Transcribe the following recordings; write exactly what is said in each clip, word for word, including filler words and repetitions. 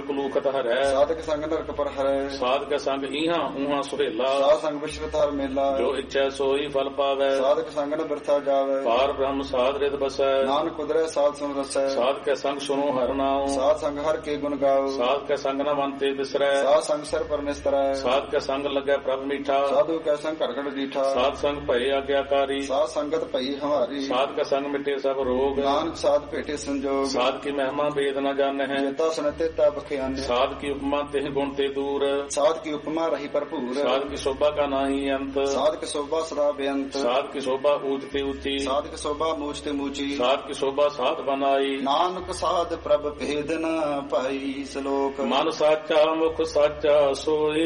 ਕਲੂਕਤ ਹਰੈ ਸਾਧਕ ਸੰਗ ਨਰਕ ਪਰ ਹਰੈ ਸਾਧਕ ਸੰਗ ਈਹਾਂ ਊਹਾਂ ਸੁਹੇਲਾ ਸਾਧ ਸੰਗ ਵਿਸ਼ਰਤ ਹਰ ਮੇਲਾ ਜੋ ਇੱਛੈ ਸੋਈ ਫਲ ਪਾਵੈ ਸਾਧਕ ਸੰਗ ਨ ਬਿਰਥਾ ਜਾਵੈ ਪਾਰ ਬ੍ਰਹਮ ਸਾਧ ਰਿਤ ਬਸੈ ਨਾਨਕ ਕੁਦਰੈ ਸਾਧ ਸੁਨ ਰਸੈ ਸਾਧਕ ਸੰਗ ਸੁਨੋ ਹਰਿ ਨਾਉ ਸਾਧ ਸੰਗ ਹਰ ਕੇ ਗੁਣ ਗਾਓ ਸਾਧਕ ਸੰਗ ਨ ਮੰਤੇ ਬਿਸਰੈ ਸਾਧ ਸੰਗ ਸਰ ਪਰਮੇਸ਼ਰੈ ਸਾਧਕ ਸੰਗ ਲੱਗੈ ਪ੍ਰਭ ਮੀਠਾ ਸਾਧੂ ਕੈ ਸੰਗ ਘੜ ਘੜ ਡੀਠਾ ਸਾਧ ਸੰਗ ਭਏ ਆਗਿਆਕਾਰੀ ਸਾਧ ਸੰਗਤ ਭਈ ਹਮਾਰੀ ਸਾਧਕ ਸੰਗ ਮਿਟੇ ਸਭ ਰੋਗ ਨਾਨਕ ਸਾਧ ਭੇਟੇ ਸੰਜੋਗ ਸਾਧ ਕੀ ਮਹਿਮਾ ਵੇਦ ਨ ਜਾਣੈ ਜੇਤਾ ਸੁਨਤੇ ਤਾ ਬਖਿਆਨੇ ਸਾਧ ਕੀ ਉਪਮਾ ਤਿਹ ਗੁਣ ਤੇ ਦੂਰ ਸਾਧ ਕੀ ਉਪਮਾ ਰਹੀ ਭਰਪੂਰ ਸਾਧ ਕੀ ਸ਼ੋਭਾ ਕਾ ਨਾਹੀ ਅੰਤ ਸਾਧ ਕੀ ਸ਼ੋਭਾ ਸਦਾ ਬੇਅੰਤ ਸਾਧ ਕੀ ਸ਼ੋਭਾ ਊਚ ਤੇ ਉੱਚੀ ਸਾਧ ਕੀ ਸ਼ੋਭਾ ਮੂਚ ਤੇ ਮੂਚੀ ਸਾਧ ਕੀ ਸ਼ੋਭਾ ਸਾਧ ਬਨਾਈ ਨਾਨਕ ਸਾਧ ਪ੍ਰਭ ਭੇਦ ਨ ਪਾਈ ਸ਼ਲੋਕ ਮਨ ਸਾਚਾ ਮੁਖ ਸਾਚਾ ਸੋਏ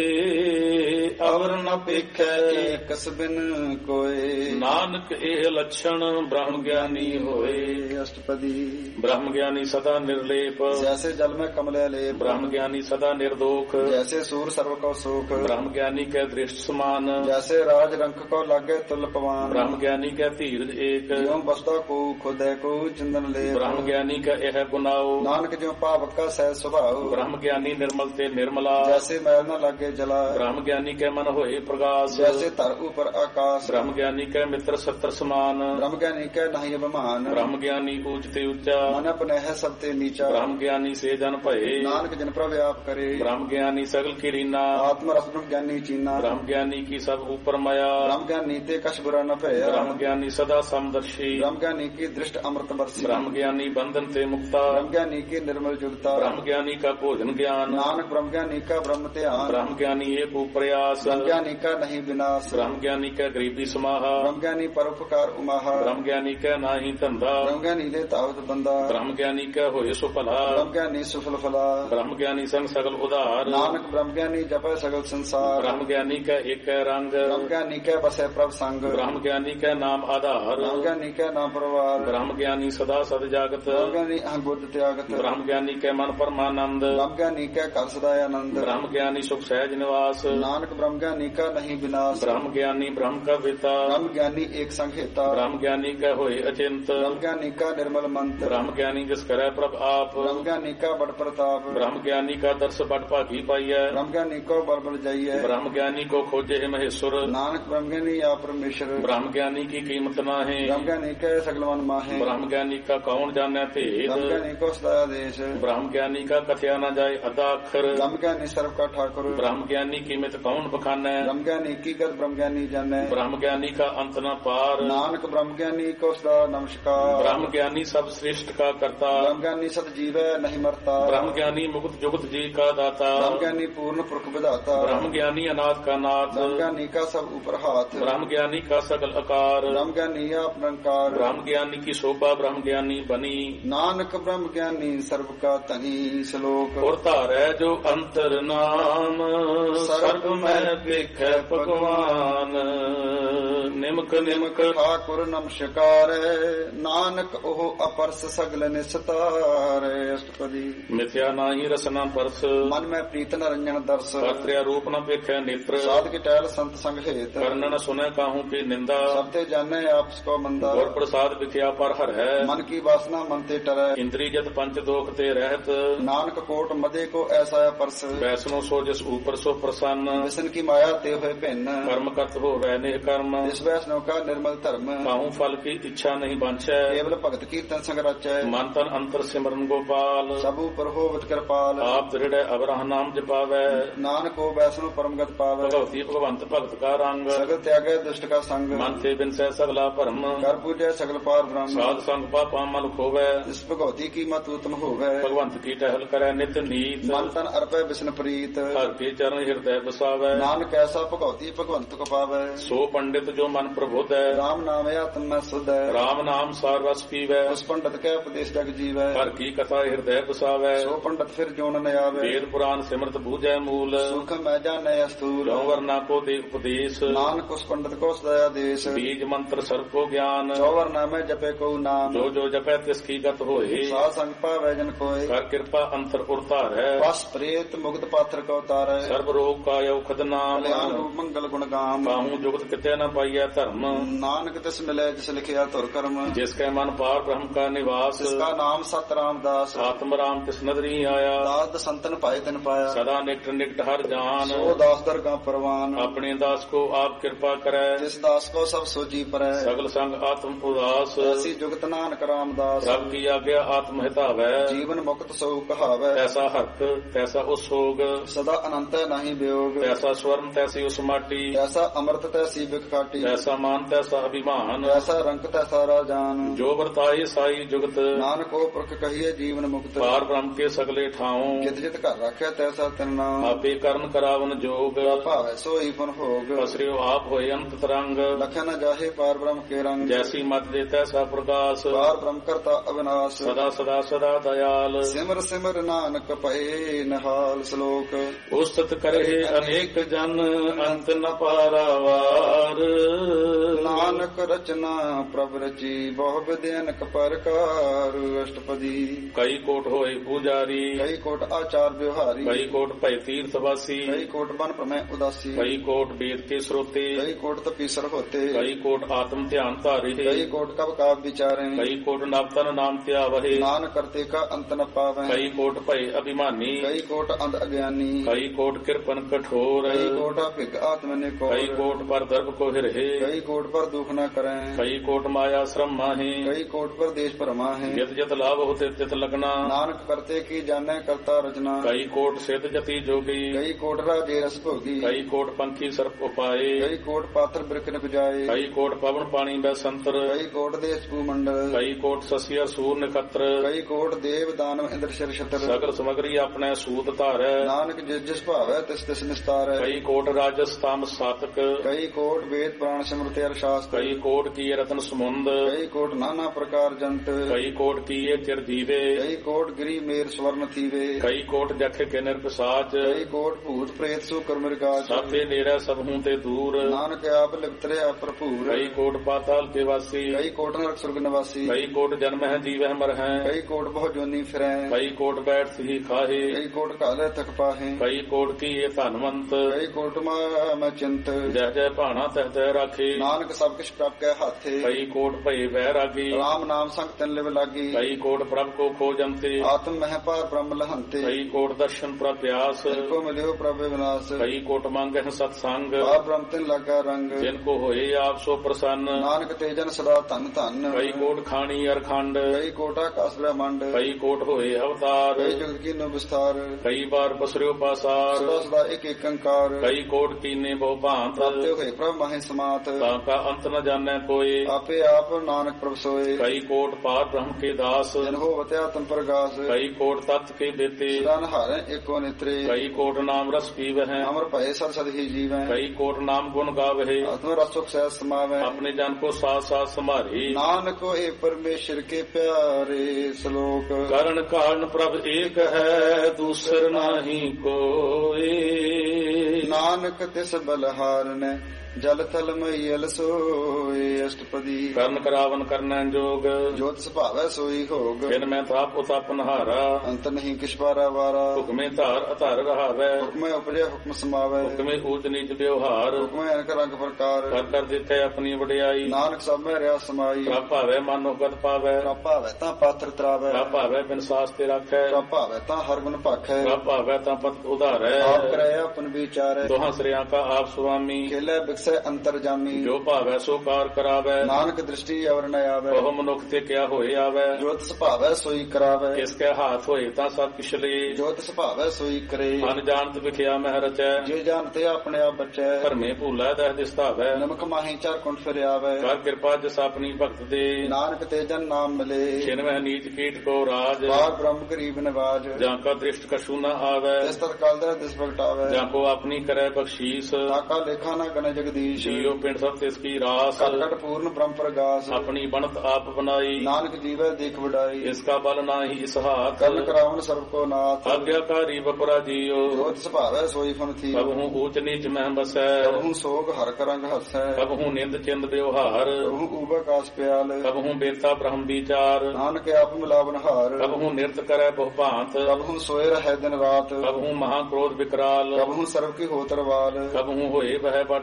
ਅਵਰ ਨ ਪੇਖੈ ਕਸ ਬਿਨ ਕੋਏ ਨਾਨਕ ਇਹ ਲਛਣ ਬ੍ਰਹਮ ਗਿਆਨੀ ਹੋਏ ਅਸ਼ਟਪਦੀ ਬ੍ਰਹਮ ਗਿਆਨੀ ਸਦਾ ਨਿਰਲੇਪ ਜੈਸੇ ਜਲ ਮੈਂ ਕਮਲੇ ਲੇ ਬ੍ਰਹਮ ਗਿਆਨੀ ਸਦਾ ਨਿਰਦੋਖ ਜੈਸੇ ਸੂਰ ਸਰਵ ਕੋ ਸੂਖ ਬ੍ਰਹਮ ਗਿਆਨੀ ਕੈ ਦ੍ਰਿਸ਼ਟ ਸਮਾਨ ਜੈਸੇ ਰਾਜ ਰੰਕ ਕੋ ਲਾਗੇ ਤੁਲ ਪਵਾਨ ਬ੍ਰਹਮ ਗਿਆਨੀ ਕੈ ਧੀਰਜ ਏਕ ਜਿਉ ਬਸਦਾ ਕੋ ਖੁਦੈ ਕੋ ਚੰਦਨ ਲੇ ਬ੍ਰਹਮ ਗਿਆਨੀ ਕੈ ਇਹ ਗੁਨਾਓ ਨਾਨਕ ਜਿਉ ਪਾਵਕ ਕਾ ਸਹਿ ਸੁਭਾਉ ਬ੍ਰਹਮ ਗਿਆਨੀ ਨਿਰਮਲ ਤੇ ਨਿਰਮਲਾ ਜੈਸੇ ਮੈਲ ਨ ਲਾਗੇ ਜਲਾ ਬ੍ਰਹਮ ਗਿਆਨੀ ਕੈ ਮਨ ਹੋਏ ਪ੍ਰਗਾਸ ਜੈਸੇ ਧਰ ਉਪਰ ਆਕਾਸ਼ ਬ੍ਰਹਮ ਗਿਆਨੀ ਕੈ ਮਿੱਤਰ ਸੱਤਰ ਸਮਾਨ ਬ੍ਰਹਮ ਗਿਆਨੀ ਕੈ ਨਹੀਂ ਅਭਿਮਾਨ ਬ੍ਰਹਮ ਗਿਆਨੀ ਊਚ ਤੇ ਉੱਚਾ ਮਨ ਆਪਣੇ ਹੈ ਸਭ ਤੇ ਨੀਚਾ ਬ੍ਰਹਮ ਗਿਆਨੀ ਸੇ ਜਨ ਭਏ ਨਾਨਕ ਜਨ ਪ੍ਰਭ ਆਪ ਕਰੇ ਬ੍ਰਹਮ ਗਿਆਨੀ ਸਗਲ ਕੀਰੀਨਾ ਆਤਮ ਰਸ ਬ੍ਰਹਮ ਗਿਆਨੀ ਚੀਨਾ ਬ੍ਰਹਮ ਗਿਆਨੀ ਕੀ ਸਭ ਉਪਰ ਮਾਇਆ ਬ੍ਰਹਮ ਗਿਆਨੀ ਤੇ ਕਛ ਬੁਰਾ ਨ ਭਇਆ ਬ੍ਰਹਮ ਗਿਆਨੀ ਸਦਾ ਸਮਦਰਸ਼ੀ ਬ੍ਰਹਮ ਗਿਆਨੀ ਕੀ ਦ੍ਰਿਸ਼ਟ ਅੰਮ੍ਰਿਤ ਬਰਸੀ ਬ੍ਰਹਮ ਗਿਆਨੀ ਬੰਧਨ ਤੇ ਮੁਕਤਾ ਬ੍ਰਹਮ ਗਿਆਨੀ ਕੀ ਨਿਰਮਲ ਜੁਗਤਾ ਬ੍ਰਹਮ ਗਿਆਨੀ ਕਾ ਭੋਜਨ ਗਿਆਨ ਨਾਨਕ ਬ੍ਰਹਮ ਗਿਆਨੀ ਕਾ ਬ੍ਰਹਮ ਧਿਆਨ ਬ੍ਰਹਮ ਗਿਆਨੀ ਏਕ ਉਪਰਿਆਸ ਬ੍ਰਹਮ ਗਿਆਨੀ ਕਾ ਨਹੀਂ ਵਿਨਾਸ਼ ਬ੍ਰਹਮ ਗਿਆਨੀ ਕਾ ਗਰੀਬੀ ਸਮਾਹਾ ਬ੍ਰਹਮ ਗਿਆਨੀ ਪਰਉਪਕਾਰ ਉਮਾਹਾ ਬ੍ਰਹਮ ਗਿਆਨੀ ਕਾ ਨਾਹੀ ਧੰਦਾ ਬ੍ਰਹਮ ਗਿਆਨੀ ਦੇ ਤਾਵਤ ਬੰਦਾ ਬ੍ਰਹਮ ਗਿਆਨੀ ਕਾ ਹੋਏ ਸੋ ਭਲਾ ਬ੍ਰਹਮ ਗਿਆਨੀ ਸੁਫਲ ਫਲਾ ਬ੍ਰਹਮ ਗਿਆਨੀ ਸੰਗ ਸਗਲ ਉਧਾਰ ਨਾਨਕ ਬ੍ਰਹਮ ਗਿਆਨੀ ਜਪੈ ਸਗਲ ਸੰਸਾਰ ਬ੍ਰਹਮ ਗਿਆਨੀ ਕਾ ਏਕ ਰੰਗ ਬ੍ਰਹਮ ਗਿਆਨੀ ਕੈ ਬਸੈ ਪ੍ਰਭ ਸੰਗ ਬ੍ਰਹਮ ਗਿਆਨੀ ਕਾ ਨਾਮ ਆਧਾਰ ਬ੍ਰਹਮ ਗਿਆਨੀ ਕੈ ਨਾਮ ਪਰਵਾਰ ਬ੍ਰਹਮ ਗਿਆਨੀ ਸਦਾ ਸਦ ਜਾਗਤ ਬ੍ਰਹਮ ਗਿਆਨੀ ਅਹ ਬੁੱਧ ਤਿਆਗਤ ਬ੍ਰਹਮ ਗਿਆਨੀ ਕੈ ਮਨ ਪਰਮਾਨੰਦ ਬ੍ਰਹਮ ਗਿਆਨੀ ਕੈ ਘਰ ਸਦਾ ਆਨੰਦ ਬ੍ਰਹਮ ਗਿਆਨੀ ਸੁਖ ਸਹਿਜ ਨਿਵਾਸ ਨਾਨਕ ਬ੍ਰਹਮ ਗਿਆਨੀ ਕਾ ਨਹੀਂ ਵਿਨਾਸ਼ ਬ੍ਰਹਮ ਗਿਆਨੀ ਬ੍ਰਹਮ ਕਾ ਪਿਤਾ ਬ੍ਰਹਮ ਗਿਆਨੀ ਏਕ ਸੰਘੇਤਾ ਬ੍ਰਹਮ ਗਿਆਨੀ ਕੈ ਹੋਏ ਅਚਿੰਤ ਬ੍ਰਹਮ ਗਿਆਨੀ ਕਾ ਨਿਰਮਲ ਮੰਤ ਬ੍ਰਹਮ ਗਿਆਨੀ ਜਿਸ ਕਰੈ ਪ੍ਰਭ ਆਪ ਬ੍ਰਹਮ ਗਿਆਨੀ ਕਾ ਬੜ ਪ੍ਰਤਾਪ ਬ੍ਰਹਮ ਗਿਆਨੀ ਕਾ ਦਰਸ ਬੜ ਭਾਗੀ ਪਾਈਐ ਬ੍ਰਹਮ ਗਿਆਨੀ ਕੋ ਬਲ ਬਲ ਜਾਈਐ ਬ੍ਰਹਮ ਗਿਆਨੀ ਕੋ ਖੋਜੇ ਮਹੇਸ਼ੁਰ ਨਾਨਕ ਬ੍ਰਹਮ ਗਿਆਨੀ ਆ ਪਰਮੇਸ਼ਰ ਬ੍ਰਹਮ ਗਿਆਨੀ ਕੀ ਕੀਮਤ ਨਾਹੀ ਬ੍ਰਹਮ ਗਿਆਨੀ ਕੈ ਸਗਲ ਮਨ ਮਾਹੇ ਬ੍ਰਹਮ ਗਿਆਨੀ ਕਾ ਕੌਣ ਜਾਣੈ ਭੇਦ ਬ੍ਰਹਮ ਗਿਆਨੀ ਕੋ ਸਦਾ ਆਦੇਸ਼ ਬ੍ਰਹਮ ਗਿਆਨੀ ਕਾ ਕਥਿਆ ਨਾ ਜਾਏ ਅਦਾ ਅੱਖਰ ਬ੍ਰਹਮ ਗਿਆਨੀ ਸਰਬ ਕਾ ਠਾਕੁਰ ਬ੍ਰਹਮ ਗਿਆਨੀ ਕੀਮਤ ਕੌਣ ਬਖਾਨੈ ਬ੍ਰਹਮ ਗਿਆਨੀ ਕੀ ਕਰ ਬ੍ਰਹਮ ਗਿਆਨੀ ਜਾਣੈ ਬ੍ਰਹਮ ਗਿਆਨੀ ਕਾ ਅੰਤ ਨਾ ਪਾਰ ਨਾਨਕ ਬ੍ਰਹਮ ਗਿਆਨੀ ਕੋ ਸਦਾ ਨਮਸਕਾਰ ਬ੍ਰਹਮ ਗਿਆਨੀ ਸਭ ਸ੍ਰਿਸ਼ਟ ਕਾ ਕਰਤਾ ਬ੍ਰਹਮ ਗਿਆਨੀ ਸਤ ਜੀਵੈ ਨਹੀਂ ਮਰਤਾ ਬ੍ਰਹਮ ਗਿਆਨੀ ਮੁਕਤ ਜੁਗਤ ਜੀ ਕਾ ਦਾਤਾ ਬ੍ਰਹਮ ਗਿਆਨੀ ਪੂਰਨ ਪੁਰਖ ਵਿਧਾਤਾ ਬ੍ਰਹਮ ਗਿਆਨੀ ਅਨਾਥ ਕਾ ਨਾਥ ਬ੍ਰਹਮ ਗਿਆਨੀ ਕਾ ਸਭ ਉਪਰ ਹਾਥ ਬ੍ਰਹਮ ਗਿਆਨੀ ਕਾ ਸਗਲ ਆਕਾਰ ਬ੍ਰਹਮ ਗਿਆਨੀ ਆਪ ਨਿਰੰਕਾਰ ਬ੍ਰਹਮ ਗਿਆਨੀ ਕੀ ਸ਼ੋਭਾ ਬ੍ਰਹਮ ਗਿਆਨੀ ਬਨੀ ਨਾਨਕ ਬ੍ਰਹਮ ਗਿਆਨੀ ਸਰਬ ਕਾ ਧਨੀ ਸ਼ਲੋਕ ਔਰ ਧਾਰੈ ਜੋ ਅੰਤਰ ਨਾਮ ਸਰਬ ਮਹਿ ਵੇਖੈ ਭਗਵਾਨ ਨਿਮਕ ਨਿਮਕ ਠਾਕੁਰ ਨਮਸਕਾਰੈ ਨਾਨਕ ਉਹ ਅਪਰਸ ਸਗਲ ਨਿਸਤਾਰੈ ਅਸ਼ਟਪਦੀ ਮਿਥਿਆ ਨਾਹੀ ਰਸਨਾ ਪਰਸ ਮਨ ਮੈਂ ਪ੍ਰੀਤ ਨਰੰਜਨ ਦਰਸ ਕਰਤਿਆ ਰੂਪ ਨ ਵੇਖੈ ਨੇਤਰ ਸਾਧ ਕੀ ਟਹਿਲ ਸੰਤ ਸੰਗ ਹੇਤ ਕਰਨਨ ਨ ਸੁਨੈ ਕਾਹੂ ਕੀ ਨਿੰਦਾ ਸਭ ਤੇ ਜਾਣੈ ਆਪਸ ਕੋ ਮੰਦਾ ਗੁਰ ਪ੍ਰਸਾਦ ਵਿਖਿਆ ਪਰ ਹਰੈ ਮਨ ਕੀ ਵਾਸਨਾ ਮਨ ਤੇ ਟਰੈ ਇੰਦਰੀ ਜਤ ਪੰਚ ਦੋਖ ਤੇ ਰਹਿਤ ਨਾਨਕ ਕੋਟ ਮਦੇ ਕੋ ਐਸਾ ਪਰਸ ਵੈਸਨੋ ਸੋ ਜਿਸ ਉਪਰ ਸੋ ਪ੍ਰਸੰਨ ਵਿਸ਼ਨ ਕੀ ਮਾਇਆ ਤੇ ਹੋਏ ਭਿੰਨ ਕਰਮ ਕਰਤ ਹੋਵੈ ਨਿਹ ਕਰਮ ਇਸ ਵੈਸਨੋ ਕਾ ਨਿਰਮਲ ਧਰਮ ਕਾਹੂ ਫਲ ਕੀ ਇੱਛਾ ਨਹੀਂ ਬਾਂਛੈ ਕੇਵਲ ਭਗਤ ਕੀਰਤਨ ਸੰਗ ਰਚੈ ਮਨ ਤਨ ਅੰਤਰ ਸਿਮਰਨ ਗੋਪਾਲ ਸਭ ਉਪਰ ਹੋਵਤ ਕਿਰਪਾਲ ਆਪ ਦ੍ਰਿੜੈ ਅਵਰਹ ਨਾਮ ਜਪਾਵੈ ਨਾਨਕ ਕੋ ਵੈਸਨੋ ਪਰਮਗਤ ਪਾਵੈ ਭਗਵਤੀ ਭਗਵੰਤ ਭਗਤ ਕਾ ਰੰਗ ਸਗਲ ਤਿਆਗੈ ਦੁਸ਼ਟ ਕਾ ਸੰਗ ਮਨ ਤੇ ਬਿਨਸੈ ਸਗਲਾ ਭਰਮ ਕਰ ਪੂਜੈ ਸਗਲ ਪਾਰ ਬ੍ਰਹਮ ਸਾਧ ਸੰਗ ਪਾਪਾ ਮਲ ਖੋਵੈ ਇਸ ਭਗਵਤੀ ਕੀ ਮਤ ਉਤਮ ਹੋਵੈ ਭਗਵੰਤ ਕੀ ਟਹਿਲ ਕਰੈ ਨਿਤ ਨੀਤ ਮਨ ਤਨ ਅਰਪੈ ਵਿਸ਼ਨ ਪ੍ਰੀਤ ਹਰ ਕੇ ਚਰਨ ਹਿਰਦੈ ਬਸਾਵੈ ਨਾਨਕ ਐਸਾ ਭਗਵਤੀ ਭਗਵੰਤ ਕੋ ਪਾਵੈ ਸੋ ਪੰਡਿਤ ਜੋ ਮਨ ਪ੍ਰਬੁੱਧੈ ਰਾਮ ਨਾਮ ਆਤਮ ਮੈਂ ਸੁਧੈ ਰਾਮ ਨਾਮ ਸਾਰ ਰਸ ਪੀਵੈ ਉਸ ਪੰਡਤ ਕੈ ਉਪਦੇਸ਼ ਜਗ ਜੀਵੈ ਹਰ ਕੀ ਕਥਾ ਹਿਰਦੈ ਬਸਾਵੈ ਸੋ ਪੰਡਤ ਫਿਰ ਜੋਨ ਨ ਆਵੈ ਵੇਦ ਪੁਰਾਨ ਸਿਮਰਤ ਬੂਝੈ ਮੂਲ ਸੁਖ ਮੈਂ ਜਾਣੈ ਅਸਤੂਲ ਜੋ ਵਰਨਾ ਕੋ ਦੇ ਉਪਦੇਸ਼ ਨਾਨਕ ਉਸ ਪੰਡਤ ਕੋ ਸਦਾ ਆਦੇਸ਼ ਬੀਜ ਮੰਤਰ ਸਰਬ ਕੋ ਗਿਆਨ ਚੌਵਰ ਨਾਮੈ ਜਪੈ ਕੋ ਨਾਮ ਜੋ ਜੋ ਜਪੈ ਤਿਸ ਕੀ ਗਤ ਹੋਏ ਸਾਧ ਸੰਗ ਪਾਵੈ ਜਨ ਕੋਇ ਕਰ ਕਿਰਪਾ ਅੰਤਰ ਉਰਤਾਰੈ ਬਸ ਪ੍ਰੇਤ ਮੁਕਤ ਪਾਤਰ ਕੋ ਤਾਰੈ ਸਰਬ ਰੋਗ ਕਾਇ ਔਖਦ ਨਾਮ ਕਲਿਆਣ ਰੂਪ ਮੰਗਲ ਗੁਣ ਗਾਮ ਕਾਹੂ ਜੁਗਤ ਕਿਤੇ ਨ ਪਾਈਐ ਧਰਮ ਨਾਨਕ ਤਿਸ ਮਿਲੈ ਜਿਸ ਲਿਖਿਆ ਧੁਰ ਕਰਮ ਜਿਸ ਕੈ ਮਨ ਪਾਰ ਬ੍ਰਹਮ ਕਾ ਨਿਵਾਸ ਜਿਸ ਕਾ ਨਾਮ ਸਤ ਰਾਮਦਾਸ ਆਤਮ ਰਾਮ ਤਿਸ ਨਦਰੀ ਆਇਆ ਪਾਇਆ। ਦਾਸ ਸੰਤਨ ਪਾਏ ਤਿਨ ਪਾਇਆ। ਸਦਾ ਨਿਕਟ ਨਿਕਟ ਹਰ ਜਾਨ। ਸੋ ਦਾਸ ਦਰਗਾ ਪਰਵਾਨ। ਆਪਣੇ ਦਾਸ ਕੋ ਆਪ ਕਿਰਪਾ ਕਰੈ। ਜਿਸ ਦਾਸ ਕੋ ਸਭ ਸੋਜੀ ਪਰੈ। ਸਗਲ ਸੰਗ ਆਤਮ ਉਦਾਸ। ਐਸੀ ਜੁਗਤ ਨਾਨਕ ਰਾਮਦਾਸ। ਰੱਬ ਕੀ ਆਗਿਆ ਆਤਮ ਹਿਤਾਵੈ। ਜੀਵਨ ਮੁਕਤ ਸੋ ਕਹਾਵੈ। ਤੈਸਾ ਹਰਕ ਤੈਸਾ ਉਸ ਸੋਗ। ਸਦਾ ਅਨੰਤ ਹੈ ਨਾਹੀ ਵਿਯੋਗ। ਤੈਸਾ ਸਵਰਨ ਤੈਸੀ ਉਸ ਮਾਟੀ। ਤੈਸਾ ਅੰਮ੍ਰਿਤ ਤੈਸੀ ਬਿਖ ਖਾਟੀ। ਤੈਸਾ ਮਾਨ ਤੈਸਾ ਅਭਿਮਾਨ। ਤੈਸਾ ਰੰਕ ਤੈਸਾ ਰਾਜਾਨ। ਜੋ ਵਰਤਾਏ ਸਾਈ ਜੁਗਤ। ਨਾਨਕ ਉਹ ਪੁਰਖ ਕਹੀਏ ਜੀਵਨ ਮੁਕਤ। ਪਾਰ ਬ੍ਰਹਮ ਕੇ ਸਗਲੇ ਠਾਉ। ਜਿਤ ਜਿਤ ਘਰ ਰੱਖਿਆ ਤੈਸਾ ਤਿਨ ਨਾਮ। ਆਪੇ ਕਰਨ ਕਰਾਵਨ ਜੋਗ। ਭਾਵੈ ਸੋਈ ਪੁਨ ਭੋਗ। ਪਸਰਿਓ ਆਪ ਹੋਏ ਅੰਤ ਤਰੰਗ। ਲਖਿਆ ਨ ਜਾਹੇ ਪਾਰ ਬ੍ਰਹਮ ਕੇ ਰੰਗ। ਜੈਸੀ ਮਤ ਦੇ ਤੈਸਾ ਪ੍ਰਕਾਸ਼। ਪਾਰ ਬ੍ਰਹਮ ਕਰਤਾ ਅਵਿਨਾਸ਼। ਸਦਾ ਸਦਾ ਸਦਾ ਦਇਆਲ। ਸਿਮਰ ਸਿਮਰ ਨਾਨਕ ਪਏ ਨਿਹਾਲ। ਸ਼ਲੋਕ ਉਸਤਤ ਕਰੇ ਅਨੇਕ ਜਨ ਅੰਤ ਨ ਪਾਰਾਵਾਰ। ਨਾਨਕ ਰਚਨਾ ਪ੍ਰਭ ਰਚੀ ਬਹੁ ਵਿਦਿਆਨਕ ਪ੍ਰਕਾਰ। ਅਸ਼ਟਪਦੀ ਕਈ ਕੋਟ ਹੋਏ ਪੂਜਾਰੀ। ਕਈ ਕੋਟ ਆਚਾਰ ਵਿਵਹਾਰੀ। ਕਈ ਕੋਟ ਭੈ ਤੀਰਥ ਵਾਸੀ। ਕਈ ਕੋਟ ਬਨ ਪ੍ਰਮੈ ਉਦਾਸੀ। ਕਈ ਕੋਟ ਵੇਦ ਕੇ ਸਰੋਤੇ। ਕਈ ਕੋਟ ਤਪੀਸਰ ਹੋਤੇ। ਕਈ ਕੋਟ ਆਤਮ ਧਿਆਨ ਧਾਰੇ। ਕਈ ਕੋਟ ਕਬ ਕਾਵ ਵਿਚਾਰੇ। ਕਈ ਕੋਟ ਨਵਤਨ ਨਾਮ ਧਿਆਵਹਿ। ਨਾਨਕ ਕਰਤੇ ਕਾ ਅੰਤ ਨ ਪਾਵੈ। ਕਈ ਕੋਟ ਭੈ ਅਭਿਮਾਨੀ। ਕਈ ਕੋਟ ਅੰਧ ਅਗਿਆਨੀ। ਕਈ ਕੋਟ ਕਿਰਪਨ ਕਠੋਰ। ਕਈ ਕੋਟ ਭਿਗ ਆਤਮ ਨੇ ਕੋ। ਕਈ ਕੋਟ ਪਰ ਦਰਬ ਕੋ ਹਿਰਹਿ। ਕਈ ਕੋਟ ਪਰ ਦੁਖ ਨ ਕਰੈ। ਕਈ ਕੋਟ ਮਾਇਆ ਸ਼ਰਮ ਮਾਹੇ। ਕਈ ਕੋਟ ਪਰ ਦੇਸ਼ ਭਰਮਾ ਹੈ। ਜਿਤ ਜਿਤ ਲਾਭ ਹੋਤੇ ਤਿਤ ਲਗਨਾ। ਨਾਨਕ ਕਰਤੇ ਕੀ ਜਾਣੈ ਕਰਤਾ ਰਚਨਾ। ਕਈ ਕੋਟ ਸਿਧ ਜਤੀ ਜੋਗੀ। ਕਈ ਕੋਟ ਰਾਜੇ ਰਸ ਭੋਗੀ। ਕਈ ਕੋਟ ਪੰਖੀ ਸਰਪ ਉਪਾਏ। ਕਈ ਕੋਟ ਪਾਤਰ ਬਿਰਖ ਨ ਬਜਾਏ। ਕਈ ਕੋਟ ਪਵਨ ਪਾਣੀ ਬੈ ਸੰਤਰ। ਕਈ ਕੋਟ ਦੇਸ਼ ਭੂ ਮੰਡਲ। ਕਈ ਕੋਟ ਸਸੀਆ ਸੂਰ ਨਖਤਰ। ਕਈ ਕੋਟ ਦੇਵ ਦਾਨਵ ਇੰਦਰ ਸ਼ਰ ਛਤਰ। ਸਗਲ ਸਮਗਰੀ ਆਪਣੇ ਸੂਤ ਧਾਰੈ। ਨਾਨਕ ਜਿਸ ਜਿਸ ਭਾਵੈ ਤਿਸ ਤਿਸ ਨਿਸਤਾਰੈ। ਕਈ ਕੋਟ ਰਾਜਸ ਤਾਮ ਸਾਤਕ। ਕਈ ਕੋਟ ਵੇਦ ਪ੍ਰਾਣ ਸਿਮਰਤਿ ਅਰ ਸ਼ਾਸਤਰ। ਕਈ ਕੋਟ ਕੀ ਰਤਨ ਸਮੁੰਦ। ਕਈ ਕੋਟ ਨਾਨਾ ਪ੍ਰਕਾਰ ਜੰਤ। ਕਈ ਕੋਟ ਕੀਏ ਚਿਰ ਦੀਵੇ। ਕਈ ਕੋਟ ਗਿਰੀ ਮੇਰ ਸਵਰਨ ਥੀਵੇ। ਕਈ ਕੋਟ ਜਖ ਕੇ ਨਿਰਪਸਾਚ। ਕਈ ਕੋਟ ਭੂਤ ਪ੍ਰੇਤ ਸੋ ਕਰਮ ਰਿਕਾਚ। ਸਭੇ ਨੇੜੇ ਸਭ ਹੂੰ ਤੇ ਦੂਰ। ਨਾਨਕ ਆਪ ਲਿਪਤਰਿਆ ਭਰਪੂਰ। ਕਈ ਕੋਟ ਪਾਤਾਲ ਕੇ ਵਾਸੀ। ਕਈ ਕੋਟ ਨਰਕ ਸੁਰਗ ਨਿਵਾਸੀ। ਕਈ ਕੋਟ ਜਨਮ ਹੈ ਜੀਵਹਿ ਮਰ ਹੈ। ਕਈ ਕੋਟ ਬਹੁ ਜੋਨੀ ਫਿਰੈ। ਕਈ ਕੋਟ ਬੈਠ ਸਹੀ ਖਾਹੇ। ਕਈ ਕੋਟ ਕਾਲੇ ਤਕ ਪਾਹੇ। ਕਈ ਕੋਟ ਕੀਏ ਧਨਵੰਤ। ਕਈ ਕੋਟ ਮੈਂ ਚਿੰਤ। ਜਹ ਜਹ ਭਾਣਾ ਤਹ ਤਹ ਰਾਖੇ। ਨਾਨਕ ਸਭ ਕਿਛ ਪ੍ਰਭ ਕੈ ਹਾਥੇ। ਕਈ ਕੋਟ ਭਏ ਵਹਿ ਰਾਗੀ। ਰਾਮ ਨਾਮ ਸੰਗ ਤਿਨ ਲਿਵ ਲਾਗੀ। ਕਈ ਕੋਟ ਪ੍ਰਭ ਕੋ ਖੋਜੰਤੇ। ਆਤਮ ਮਹਿ ਪਾਰ ਬ੍ਰਹਮ ਲਹੰਤੇ। ਕਈ ਕੋਟ ਦਰਸ਼ਨ ਪ੍ਰਭ ਪਿਆਸ। ਤਿਨ ਕੋ ਮਿਲਿਓ ਪ੍ਰਭ ਵਿਨਾਸ਼। ਕਈ ਕੋਟ ਮੰਗਹਿ ਸਤ ਸੰਗ। ਪਾਰ ਬ੍ਰਹਮ ਤਿਨ ਲਾਗਾ ਰੰਗ। ਜਿਨ ਕੋ ਹੋਏ ਆਪ ਸੋ ਪ੍ਰਸੰਨ। ਨਾਨਕ ਤੇਜਨ ਸਦਾ ਧਨ ਧਨ। ਕਈ ਕੋਟ ਖਾਣੀ ਅਰਖੰਡ। ਕਈ ਕੋਟ ਆਕਾਸ ਬ੍ਰਹਮੰਡ। ਕਈ ਕੋਟ ਹੋਏ ਅਵਤਾਰ। ਕਈ ਜਗਤ ਕੀ ਨੋ ਵਿਸਥਾਰ। ਕਈ ਬਾਰ ਪਸਰਿਓ ਪਾਸਾਰ। ਸਦਾ ਸਦਾ ਇੱਕ ਇੱਕ ਅੰਕਾਰ। ਕਈ ਕੋਟ ਕੀਨੇ ਬਹੁ ਭਾਂਤ। ਪ੍ਰਾਪਤੇ ਹੋਏ ਪ੍ਰਭ ਮਾਹੇ ਸਮਾਤ। ਤਾਂ ਕਾ ਅੰਤ ਨ ਜਾਣੈ ਕੋਏ। ਆਪੇ ਆਪ ਨਾਨਕ ਪ੍ਰਭ ਸੋਏ। ਕਈ ਕੋਟ ਪਾਰ ਬ੍ਰਹਮ ਕੇ ਦਾਸ। ਜਨ ਹੋਵਤਿ ਆਤਮ ਪ੍ਰਗਾਸ। ਕਈ ਕੋਟ ਤਤ ਕੇ ਦੇਤੇ। ਸਦਾ ਨਹਾਰੈ ਏਕੋ ਨਿਤਰੇ। ਕਈ ਕੋਟ ਨਾਮ ਰਸ ਪੀਵਹਿ। ਅਮਰ ਭਏ ਸਦ ਸਦ ਹੀ ਜੀਵੈ। ਕਈ ਕੋਟ ਨਾਮ ਗੁਣ ਗਾਵਹਿ। ਆਤਮ ਰਸ ਸੁਖ ਸਹਿ ਸਮਾਵੈ। ਆਪਣੇ ਜਨ ਕੋ ਸਾਥ ਸਾਥ ਸੰਭਾਰੀ। ਨਾਨਕ ਹੋਏ ਪਰਮੇਸ਼ਰ ਕੇ ਪਿਆਰੇ। ਸ਼ਲੋਕ ਕਰਨ ਕਾਰਨ ਪ੍ਰਭ ਏਕ ਹੈ ਦੂਸਰ ਨਾਹੀ ਕੋਏ। ਨਾਨਕ ਤਿਸ ਬਲਹਾਰਨੈ ਜਲ ਥਲ ਮਈਲ ਸੋਏ। ਅਸ਼ਟਪਦੀ ਕਰਨ ਕਰਾਵਨ ਕਰਨੈ ਜੋਗ। ਜੋਤ ਸੁਭਾਵੈ ਸੋਈ ਹੋਗ। ਬਿਨ ਮੈਂ ਤਾਪ ਉਤਪ ਨਹਾਰਾ। ਅੰਤ ਨਹੀਂ ਕਿਛ ਬਾਰਾ ਵਾਰਾ। ਹੁਕਮੇ ਧਾਰ ਅਧਾਰ ਰਹਾਵੈ। ਹੁਕਮੈ ਉਪਜੈ ਹੁਕਮ ਸਮਾਵੈ। ਹੁਕਮੇ ਊਚ ਨੀਚ ਵਿਵਹਾਰ। ਹੁਕਮੈ ਅਨਕ ਰੰਗ ਪ੍ਰਕਾਰ। ਕਰ ਕਰ ਦਿੱਤੇ ਆਪਣੀ ਵਡਿਆਈ। ਨਾਨਕ ਸਭ ਮੈਂ ਰਿਆ ਸਮਾਈ। ਪ੍ਰਭ ਭਾਵੈ ਮਨੋ ਗਤ ਪਾਵੈ। ਪ੍ਰਭ ਭਾਵੈ ਤਾਂ ਪਾਤਰ ਤਰਾਵੈ। ਪ੍ਰਭ ਭਾਵੈ ਬਿਨ ਸਾਸ ਤੇ ਰੱਖੈ। ਪ੍ਰਭ ਭਾਵੈ ਤਾਂ ਹਰ ਗੁਣ ਭਾਖੈ। ਪ੍ਰਭ ਭਾਵੈ ਤਾਂ ਪਤ ਉਧਾਰੈ। ਆਪ ਕਰੈ ਆਪਨ ਵਿਚਾਰੈ। ਦੋਹਾਂ ਸ੍ਰਿਆਂ ਕਾ ਆਪ ਸੁਆਮੀ। ਖੇਲੇ ਬਿਕਸੈ ਅੰਤਰ ਜਾਮੀ। ਜੋ ਭਾਵੈ ਸੋ ਕਾਰ ਕਰਾਵੈ। ਨਾਨਕ ਦ੍ਰਿਸ਼ਟੀ ਅਵਰ ਨ ਆਵੈ। ਬਹੁ ਮਨੁੱਖ ਤੇ ਕਿਆ ਹੋਏ ਆਵੈ। ਜੋਤ ਸੁਭਾਵੈ ਸੋਈ ਕਰਾਵੈ। ਇਸ ਕੈ ਹਾਥ ਹੋਏ ਤਾਂ ਸਭ ਕਿਛ ਲੇ। ਜੋਤ ਸੁਭਾਵੈ ਸੋਈ ਕਰੇ। ਅਨਜਾਣਤ ਵਿਖਿਆ ਮਹਿ ਰਚੈ। ਜੇ ਜਾਣਤੇ ਆਪਣੇ ਆਪ ਬਚੈ। ਧਰਮੇ ਭੂਲਾ ਦਹਿ ਦਿਸਤਾਵੈ। ਨਮਕ ਮਾਹੀ ਚਾਰ ਕੁੰਠ ਫਿਰ ਆਵੈ। ਕਰ ਕਿਰਪਾ ਜਿਸ ਆਪਣੀ ਭਗਤ ਦੇ। ਨਾਨਕ ਤੇ ਜਨ ਨਾਮ ਮਿਲੇ। ਛਿਨਵਹਿ ਨੀਚ ਕੀਟ ਕੋ ਰਾਜ। ਬਾਰ ਬ੍ਰਹਮ ਗਰੀਬ ਨਿਵਾਜ। ਜਾਂ ਕਾ ਦ੍ਰਿਸ਼ਟ ਕਛੂ ਨ ਆਵੈ। ਇਸ ਤਰ ਕਾਲ ਦਾ ਦਿਸ ਭਗਟਾਵੈ। ਜਾਂ ਕੋ ਆਪਣੀ ਕਰੈ ਬਖਸ਼ੀਸ। ਤਾਕਾ ਲੇਖਾ ਨਾ ਗਣ ਜਗਦੀਸ਼। ਜੀਉ ਪਿੰਡ ਸਭ ਤਿਸ ਕੀ ਰਾਸ। ਕਟ ਪੂਰਨ ਬ੍ਰਹਮ ਪ੍ਰਗਾਸ। ਆਪਣੀ ਬਣਤ ਆਪ ਬਣਾਈ। ਨਾਨਕ ਜੀਵੈ ਦੇਖ ਵਡਾਈ। ਇਸ ਕਾ ਬਲ ਨਾਹੀ ਇਸ ਹਾਥ। ਕਰਨ ਕਰਾਵਨ ਸਰਬ ਕੋ ਨਾਥ। ਆਗਿਆਕਾਰੀ ਬਪਰਾ ਜੀਓ। ਜੋਤ ਸੁਭਾਵੈ ਸੋਈ ਫਨ ਥੀ। ਕਬਹੂ ਊਚ ਨੀਚ ਮਹਿ ਬਸੈ। ਕਬਹੂ ਸੋਗ ਹਰ ਕਰੰਗ ਹਸੈ। ਕਬਹੂ ਨਿੰਦ ਚਿੰਦ ਵਿਵਹਾਰ। ਕਬਹੂ ਊਬਕਾਸ ਪਿਆਲ। ਕਬਹੂ ਬੇਤਾ ਬ੍ਰਹਮ ਵਿਚਾਰ। ਨਾਨਕ ਆਪ ਮਿਲਾਵਨ ਹਾਰ। ਕਬਹੂ ਨਿਰਤ ਕਰੈ ਬਹੁ ਭਾਂਤ। ਕਬਹੂ ਸੋਏ ਰਹਿ ਦਿਨ ਰਾਤ। ਕਬਹੂ ਮਹਾ ਕ੍ਰੋਧ ਵਿਕਰਾਲ। ਕਬਹੂ ਸਰਬ ਕੀ ਹੋਤਰਵਾਲ। ਕਬਹੂ ਹੋਏ ਬਹਿ ਬੜ ਰਾਜਾ।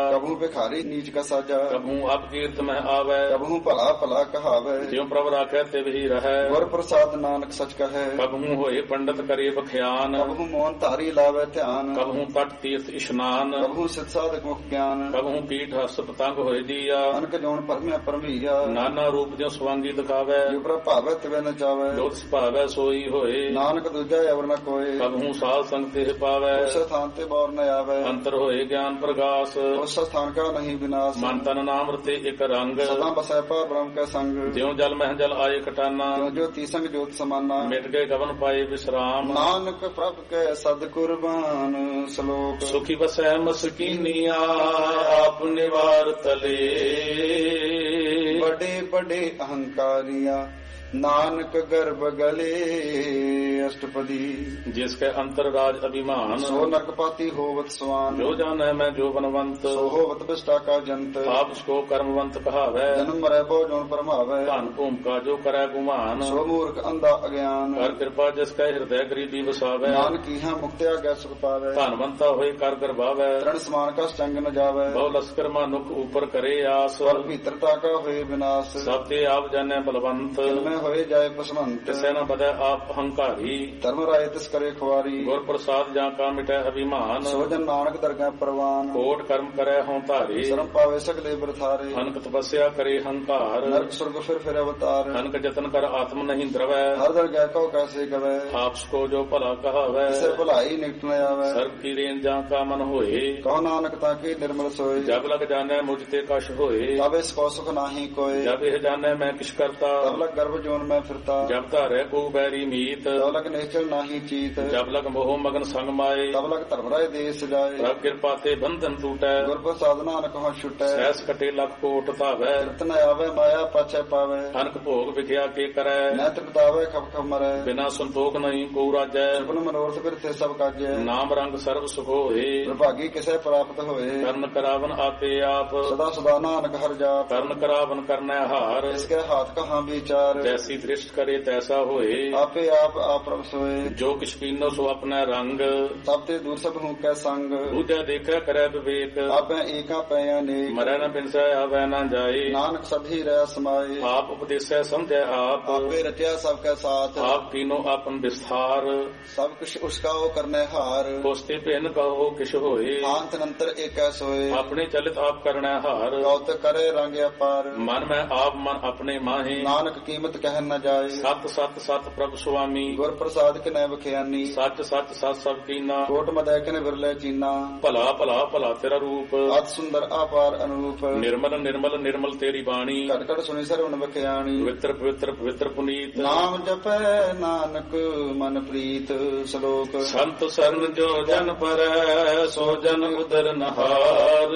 कबहू भिखारी नीच का साजा, कबहू अप कीर्त में आवे, कबहू भला भला कहावे, ज्यों प्रभ राखे तिव ही रहे, गुर प्रसाद नानक सच कहे, कबहू होए पंडित करे बख्यान, कबहू मोहन धारी लावे ध्यान, कबहू तट तीर्थ इशनान, कबहू सिद्ध साधक मुख ज्ञान, कबहू पीठ हस पतंग होए दिया, अनक जोन परमे परमीया, नाना रूप ज्यों स्वांगी दिखावे, जो प्रभ भावे तिवे न जावे, जो तिस भावे सोई होए, नानक दूजा अवर न कोय, कबहू साल संग तिह पावे, उस स्थान ते बौर न आवे, अंतर होए ज्ञान प्रगास, उस स्थान का नहीं विनाश, मन तन नाम रते एक रंग, सदा बसै पर ब्रह्म का संग, ज्यों जल मह जल आए कटाना, जो जो तीसंग ज्योत समाना, मिट गए गवन पाए विश्राम, नानक प्रभ के सद कुर्बान श्लोक, सुखी बसै मस्कीनिया आप निवार तले, बड़े बड़े अहंकारिया नानक गर्भ गले, अष्टपदी जिसके अंतर राज अभिमान, सो नरकपाती होवत स्वान, जो जाने मैं जो बनवंत, सो होवत बिष्टा का जंत, आप उसको कर्मवंत कहावे, जन्म मरै बो जोन परमावे, धन भूम का जो करे गुमान, सो मूर्ख अंधा अज्ञान, कर कृपा जिसका हृदय गरीबी बसावे, नानक की है मुक्त्या गै सुख पावे, धनवंता होए कर गर्भावे, तरण समान का संग न जावे, बहु लश्कर मानुख ऊपर करे आस, स्वर भीतरता का होए विनाश, सब ते आप जाने बलवंत, इनमें होए जाए पसमंत, किसे न बदे आप अहंकारी, धर्म राय तिस करे खुआरी, गुर प्रसाद जा का मिटे अभिमान, सोजन नानक दरगाह परवान, कोट कर्म करे हों धारे, शर्म पावे सकले बरथारे, अनक तपस्या करे हंकार, नरक स्वर्ग फिर फिर अवतार, अनक जतन कर आत्म नहीं द्रवै, हर दरगाह को कैसे गवे, आपको जो भला कहावे, इसे भलाई निकट न आवे, सर्व की रेन जा का मन होए, कहो नानक ताकि निर्मल सोए, जब लग जाने मुझते कश होए, तब इसको सुख नाही कोय, जब यह जाने मैं किस करता, तब लग गर्भ जोन में फिरता, जब धारे को बैरी मीत, तब लग निश्चल नाही चीत, जब लग मोह मगन संग माए, तब लग धर्मराय देश जाए, प्रभ कृपा ते बंधन टूटै, गुर प्रसाद नानक हो छुटै, सहस कटे लख कोट धावै, रतन आवे माया पाछे पावे, अनक भोग विख्या के करै, नैत बितावे खप खप मरै, बिना संतोख नहीं को राजै, सपन मनोरथ बिरथे सब काजै, नाम रंग सर्व सुख होए, विभागी किसे प्राप्त होए, कर्ण करावन आपे आप, सदा सदा नानक हर जाप, कर्ण करावन करनै हार, इसके हाथ कहाँ विचार, जैसी दृष्ट करे तैसा होए, आपे आप आप प्रभ सोए, जो किछ कीनो सो अपना रंग, तब ते दूर सब हूँ कै संग, दूजा देखै करै विवेक, आपे एका पै अनेक, मरै न बिनसै आवै न जाए, नानक सभी रह समाये, आप उपदेशै समझै आप, आपे रचा सबके साथ, आप कीनो आपन विस्तार, सब कुछ उसका वो करने हार, कोस्ते पेन कहो किश होए, अंत नंतर एक सोए, अपने चलित आप करनै हार, गौत करे रंग अपार, मन में आप मन अपने माहे, नानक कीमत कह न जाए, सत सत सत प्रभु स्वामी, गुर प्रसाद के नैब खयानी, सच सच सत सब कीना, कोट मदै के विरले चीना, भला भला भला तेरा रूप, अत सुंदर अपार अनुरूप, निर्मल निर्मल निर्मल तेरी बाणी, कट कट सुनी सरवण बखयानी, पवित्र पवित्र पवित्र पुनीत, नाम जपै नानक मन प्रीत, श्लोक, संत शरण जो जन पर सो जन उदर नहार,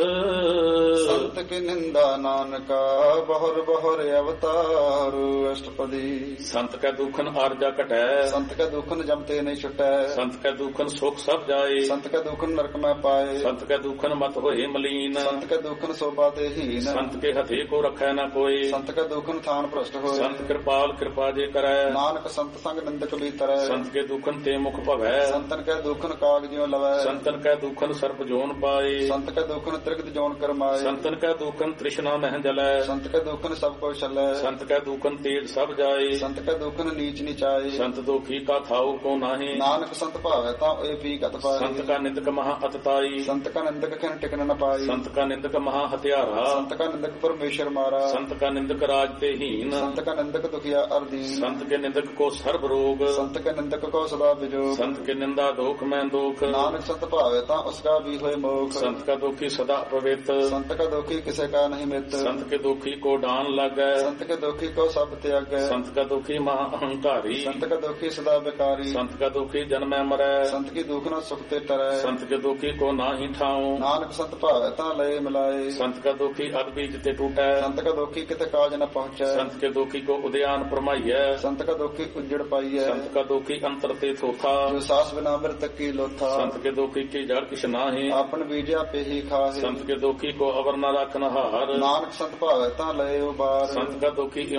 संत की निंदा नानका बहुर बहुर अवतार, अष्टपदी, संत का दुखन आरजा कटै, संत का दुखन जमते नहीं छुटै, संत का दुखन सुख सब जाए, संत का दुखन नरक में पाए, संत का दुखन मत होए मलीन, संत का दुखन शोभा देहीन, संत के हथे को रखै न कोई, संत का दुखन थान भ्रष्ट होए, संत कृपाल कृपा जे करै, नानक संत संग निंदक भीतर, संत के दुखन ते मुख भवै, संतन का दुखन काग ज्यों लवै, संतन का दुखन सर्प जोन पाए, संत का दुखन त्रिगत जोन करमाए, संतन का दुखन तृष्णा मह जलै, संत का दुखन सब को छलै, संत का दुखन तेज सब जाए, संत का दुखन नीच नीचाए, संत दुखी का थाऊ को नाहि, नानक संत भावै ता ए पी गत पाए, संत का निंदक महा अतताई, संत का निंदक खन टिकन न पाई, संत का निंदक महा हत्यारा, संत का निंदक परमेश्वर मारा, संत का निंदक राज ते हीन, संत का निंदक दुखिया अर्दीन, संत के निंदक को सर्व रोग, संत के निंदक को सदा बिजोग, संत के निंदा दोख में दोख, नानक संत भावै ता उसका भी होए मोख, संत का दुखी सदा पवित्र, संत का दुखी किसे का नहीं मित्र, संत के दुखी को डान लगै, संत के दुखी को सब त्यागै, संत का दुखी महा अहंकारी, संत का दुखी सदा बेकारी, संत का दुखी जन्म मरै, संत की दुख न सुख ते टरै, संत के दुखी को नाही ठाऊं, नानक संत भावै ता लय मिलाए, संत का दुखी अद बीज ते टूटै, संत का दुखी किते काज न पहुँचै, संत के दुखी को उद्यान परमाइयै, संत का दुखी उजड़ पाइयै, संत का दुखी अंतर ते थोथा, जो सास बिना मृतक की लोथा, संत के दुखी की जड़ किछ नाहि, आपन बीजा पे ही खाहे, संत के दुखी को अवर न रखन हार, नानक संत भावै ता लय उबार, संत का दुखी इਉਂ बिलला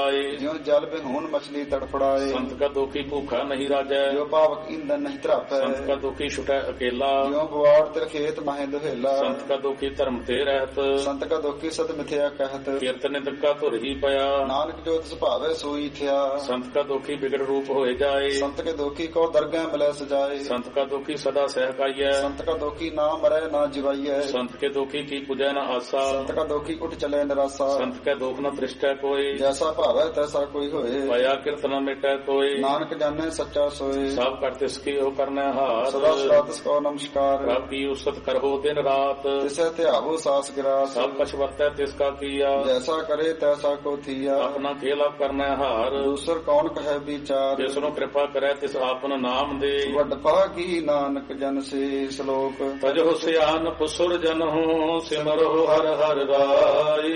लाए। ਜਿਉ ਜਲ ਬਿਹੂਨ ਮਛਲੀ ਤੜਫੜਾਏ। संत का दुखी भूखा नहीं राजै। ਜਿਉ ਪਾਵਕ ਇੰਦਨ ਨਹੀਂ ਧਰਾਪੈ। संत का दुखी छुटै अकेला। ਜਿਉ ਬਵਾੜ ਤਿਲ ਖੇਤ ਮਹਿ ਦੁਹੇਲਾ। संत का दुखी धर्म ते रहत। ਸੰਤ ਕਾ ਦੁਖੀ ਸਤ ਮਿਥਿਆ ਕਹਿਤ। कीर्तन निंदका धुर ही पया। ਨਾਨਕ ਜੋ ਤਿਸ ਭਾਵੈ ਸੋਈ ਥਿਆ। संत का दुखी बिगड़ रूप होए जाए। ਸੰਤ ਕੇ ਦੁਖੀ ਕੋ ਦਰਗਹਿ ਮਿਲੈ ਸਜਾਏ। संत का दुखी सदा सहकाइय। ਸੰਤ ਕਾ ਦੁਖੀ ਨਾ ਮਰੈ ਨਾ ਜਿਵਾਈਐ। संत के दुखी की पूजै न आसा। ਸੰਤ ਕਾ ਦੁਖੀ ਉਠ ਚਲੇ ਨਿਰਾਸਾ। संत के दुख न दृष्टै कोई। ਜੈਸਾ ਭਾਵੈ ਤੈਸਾ ਕੋਈ ਹੋਏ। पया कीर्तन मिटै कोई। ਨਾਨਕ ਜਾਣੈ ਸੱਚਾ ਸੋਏ। सब कर तिसकी हो करने हाथ। ਸਦਾ ਸਦਾ ਤਿਸ ਕੋ ਨਮਸਕਾਰ। रब की उसत करहो दिन रात। ਤਿਸੈ ਧਿਆਵੋ ਸਾਸ ਗਿਰਾਸ। सब कछ वर्तै तिसका किया। ਜੈਸਾ ਕਰੇ ਤੈਸਾ ਕੋ ਥੀਆ। अपना खेला करने हार। ਦੂਸਰ ਕੌਣ ਕਹੈ ਵਿਚਾਰ। जिसनु कृपा करे तिस आपन नाम दे। ਵੱਡ ਭਾਗੀ ਨਾਨਕ ਜਨ ਸੇ ਸ਼ਲੋਕ। तजो सियान पुसुर जनहु सिमरो हर हर राई।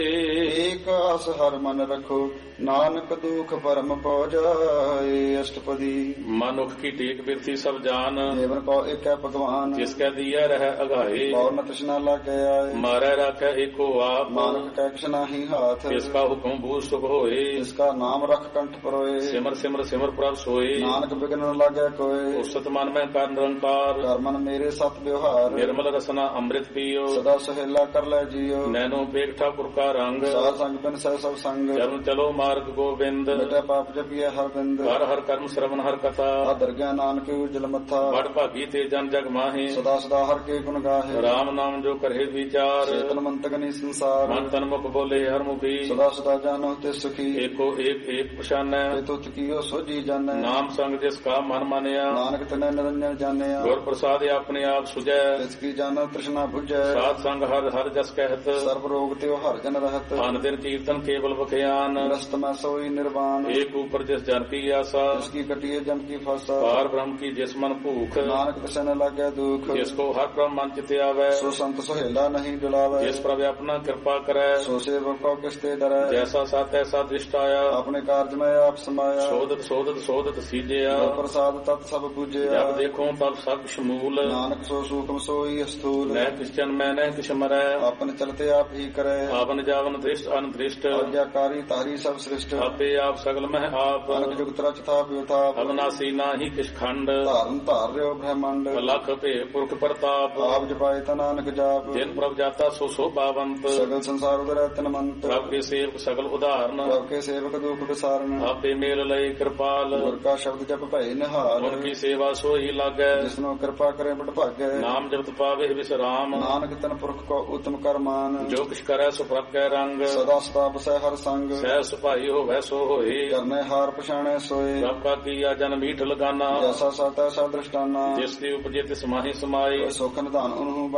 ਏਕ ਆਸ ਹਰ ਮਨ ਰਖੋ ਨਾਨਕ ਦੁਖ ਪਰਮ ਪਉ ਜਾਏ। ਅਸ਼ਟਪਦੀ मनुख की टेक बिरथी सब जान। ਦੇਵਨ ਕੋ ਏਕੈ ਭਗਵਾਨ। जिसके दिया रह अघाए। और न तृष्णा लागे आए। मारै राखै एको आप। नानक टैक्ष नाही हाथ। जिसका हुक्म बूझ सुख होए। जिसका नाम रख कंठ परोए। सिमर सिमर सिमर प्रभ सोए। नानक बिघ्न न लागे कोय। उषत मन में कर निरंकार। कर मन मेरे सत व्यवहार। निर्मल रसना अमृत पियो। सदा सहेला कर ले जियो। नैनो पेख ठाकुर का रंग। साध संग बिन सह सब संग। चरण चलो मार्ग गोविंद। मिटे पाप जपिए हर बिंद। हर हर कर्म श्रवण हर कथा। दरगाह नानक उज्जल मथा। बड़ भागी ते जन जग माहे। सदा सदा हर के गुण गाहे। राम नाम जो करे विचार। चेतन मंत गनी संसार। मन तन मुख बोले हर मुखी। सदा सदा जानो ते सुखी। एको एक एक पछानै। तुत कियो सोजी जानै। नाम संग जिसका मन मानिया। नानक तनै निरंजन जानिया। गुर प्रसाद अपने आप सुजै। तिसकी जानो तृष्णा बुझै। साध संग हर हर जस कहत। सर्व रोग त्यो हर जन रहत। अन दिन कीर्तन केवल बख्यान। ग्रस्त में सोई निर्वाण। एक ऊपर जिस जन की आशा। जिसकी कटिए जम की फासा। पार ब्रह्म की जिस मन भूख। नानक तिसै न लागे दुख। जिसको हर ब्रह्म मन चित आवे। सो संत सोहेला नहीं डुलावे। जिस प्रभु अपना कृपा करे। सो सेवक को किसते डरै। जैसा सा तैसा दृष्ट आया। अपने कार्य में आप समाया। शोधत शोधत शोधत सीजया। प्रसाद तत् सब पूजया। जब देखो तब सब शमूल। नानक सो सूक्ष्म सोई स्थूल। न क्रिश्चन मैं न किश मरै। अपन चलते आप ही करे। आवन जावन दृष्ट अनदृष्ट। आज्ञाकारी तारी सब सृष्ट। आपे आप सगल मह आप। अनक जुगत रच था व्योथाप। अविनाशी नाही किश खंड। धारण धार रहो ब्रह्मांड। लख पे पुरख प्रताप। आप जपाए ता नानक जाप। जिन प्रभ जाता सो शोभावंत। सगल संसार उदर तनमंत। प्रभ के सेवक सगल उदाहरण। प्रभ के सेवक दुख विसारण। आपे मेल लय कृपाल। गुर का शब्द जप भय निहाल। उनकी सेवा सो ही लागै। जिसनो कृपा करे बड़ भागै। नाम जपत पावे विश्राम। नानक तन पुरख को उत्तम कर मान। जो किछ करै सो प्रभ कै रंग। सदा सदा बसै हर संग। सह सुभाई होवै सो होए। करने हार पछाणे सोए। प्रभ का किया जन मीठ लगाना। जैसा सा तैसा दृष्टाना। जिसकी उपजे तिस माहि समाए। सुख निधान उन्हु